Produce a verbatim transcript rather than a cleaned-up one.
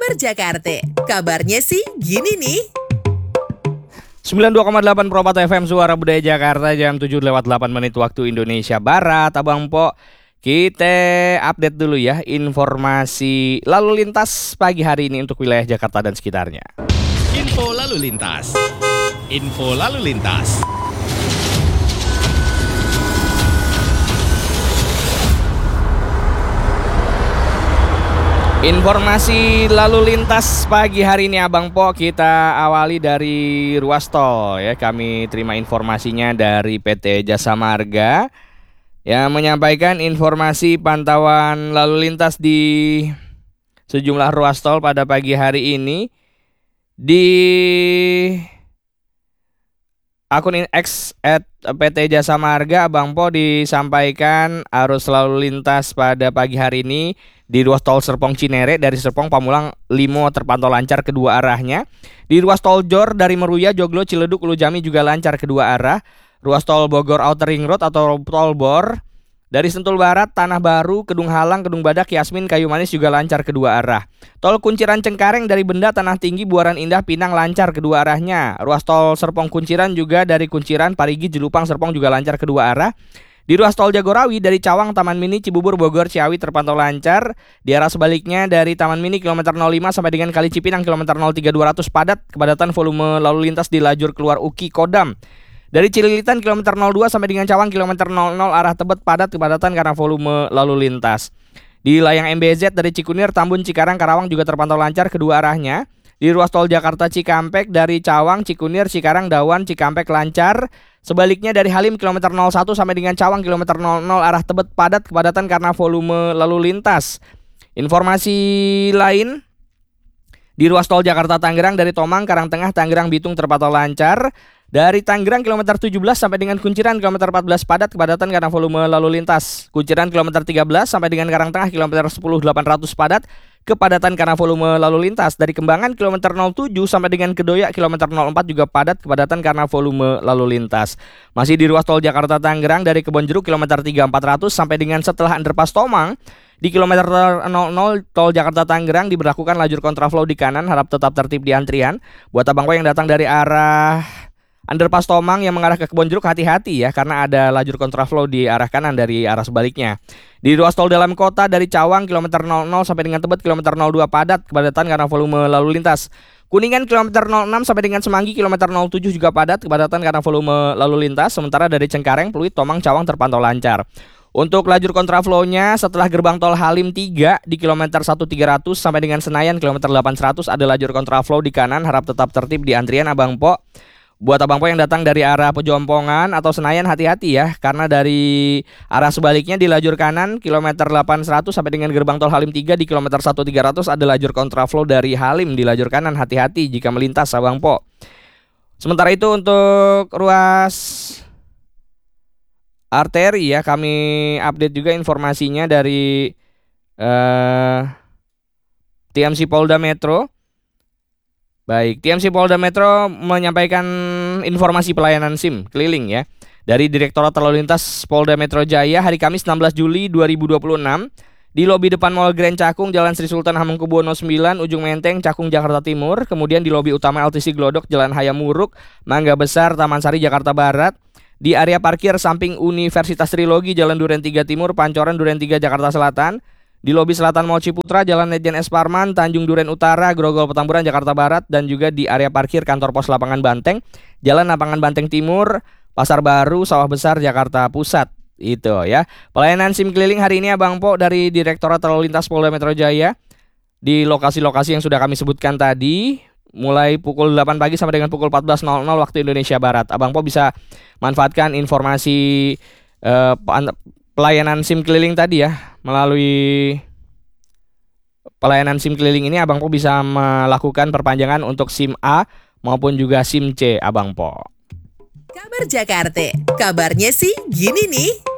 Kabar Jakarta, kabarnya sih gini nih. sembilan puluh dua koma delapan Permata F M Suara Budaya Jakarta, jam tujuh lewat delapan menit waktu Indonesia Barat. Abang Po, kita update dulu ya informasi lalu lintas pagi hari ini untuk wilayah Jakarta dan sekitarnya. Info lalu lintas. Info lalu lintas. Informasi lalu lintas pagi hari ini Abang Po, kita awali dari ruas tol ya. Kami terima informasinya dari P T Jasa Marga yang menyampaikan informasi pantauan lalu lintas di sejumlah ruas tol pada pagi hari ini. Di akun X at P T Jasa Marga, Abang Po, disampaikan arus lalu lintas pada pagi hari ini di ruas tol Serpong Cinere dari Serpong Pamulang Limo terpantau lancar kedua arahnya. Di ruas tol Jor dari Meruya, Joglo, Ciledug, Ulu Jami juga lancar kedua arah. Ruas tol Bogor Outer Ring Road atau tol Bor dari Sentul Barat, Tanah Baru, Kedung Halang, Kedung Badak, Yasmin, Kayu Manis juga lancar kedua arah. Tol Kunciran Cengkareng dari Benda, Tanah Tinggi, Buaran Indah, Pinang lancar kedua arahnya. Ruas tol Serpong Kunciran juga dari Kunciran, Parigi, Jelupang, Serpong juga lancar kedua arah. Di ruas tol Jagorawi dari Cawang, Taman Mini, Cibubur, Bogor, Ciawi terpantau lancar. Di arah sebaliknya dari Taman Mini kilometer nol lima sampai dengan Kali Cipinang kilometer nol tiga dua ratus padat. Kepadatan volume lalu lintas di lajur keluar Uki Kodam. Dari Cililitan kilometer nol dua sampai dengan Cawang kilometer nol nol arah Tebet padat kepadatan karena volume lalu lintas. Di layang M B Z dari Cikunir, Tambun, Cikarang, Karawang juga terpantau lancar kedua arahnya. Di ruas tol Jakarta Cikampek dari Cawang, Cikunir, Cikarang, Dawan, Cikampek lancar. Sebaliknya dari Halim kilometer nol satu sampai dengan Cawang kilometer nol nol arah Tebet padat kepadatan karena volume lalu lintas. Informasi lain, di ruas tol Jakarta Tangerang dari Tomang, Karangtengah, Tangerang, Bitung terpantau lancar. Dari Tangerang kilometer tujuh belas sampai dengan Kunciran kilometer empat belas padat kepadatan karena volume lalu lintas. Kunciran kilometer tiga belas sampai dengan Karangtengah kilometer sepuluh delapan ratus padat kepadatan karena volume lalu lintas. Dari Kembangan kilometer nol tujuh sampai dengan Kedoya kilometer nol empat juga padat kepadatan karena volume lalu lintas. Masih di ruas tol Jakarta Tangerang dari Kebonjeruk kilometer tiga empat ratus sampai dengan setelah underpass Tomang. Di kilometer nol nol tol Jakarta Tangerang diberlakukan lajur kontraflow di kanan, harap tetap tertib di antrian. Buat Abang Po yang datang dari arah underpass Tomang yang mengarah ke Kebonjeruk, hati-hati ya, karena ada lajur kontraflow di arah kanan dari arah sebaliknya. Di ruas tol dalam kota dari Cawang kilometer nol nol sampai dengan Tebet kilometer nol dua padat kepadatan karena volume lalu lintas. Kuningan kilometer nol enam sampai dengan Semanggi kilometer nol tujuh juga padat kepadatan karena volume lalu lintas. Sementara dari Cengkareng, Pluit, Tomang, Cawang terpantau lancar. Untuk lajur kontraflow-nya setelah gerbang tol Halim tiga di kilometer satu tiga ratus sampai dengan Senayan kilometer delapan seratus ada lajur kontraflow di kanan, harap tetap tertib di antrian Abang Po. Buat Abang Po yang datang dari arah Pejompongan atau Senayan, hati-hati ya, karena dari arah sebaliknya di lajur kanan kilometer delapan seratus sampai dengan gerbang tol Halim tiga di kilometer satu tiga ratus ada lajur kontraflow dari Halim di lajur kanan, hati-hati jika melintas Abang Po. Sementara itu untuk ruas arteri ya, kami update juga informasinya dari uh, T M C Polda Metro. Baik, T M C Polda Metro menyampaikan informasi pelayanan SIM keliling ya. Dari Direktorat Lalu Lintas Polda Metro Jaya hari Kamis enam belas Juli dua ribu dua puluh enam di lobi depan Mall Grand Cakung, Jalan Sri Sultan Hamengkubuwono sembilan, Ujung Menteng, Cakung, Jakarta Timur. Kemudian di lobi utama L T C Glodok, Jalan Hayam Muruk, Mangga Besar, Taman Sari, Jakarta Barat. Di area parkir samping Universitas Trilogi, Jalan Duren tiga Timur, Pancoran, Duren tiga, Jakarta Selatan. Di lobi selatan Mall Ciputra, Jalan Ledjen S. Parman, Tanjung Duren Utara, Grogol Petamburan, Jakarta Barat. Dan juga di area parkir kantor pos Lapangan Banteng, Jalan Lapangan Banteng Timur, Pasar Baru, Sawah Besar, Jakarta Pusat. Itu ya. Pelayanan SIM keliling hari ini Abang Po dari Direktorat Lalu Lintas Polda Metro Jaya di lokasi-lokasi yang sudah kami sebutkan tadi, mulai pukul delapan pagi sampai dengan pukul empat belas nol nol waktu Indonesia Barat. Abang Po bisa manfaatkan informasi uh, pelayanan SIM keliling tadi ya. Melalui pelayanan SIM keliling ini Abang Po bisa melakukan perpanjangan untuk SIM A maupun juga SIM C Abang Po. Kabar Jakarta, kabarnya sih gini nih.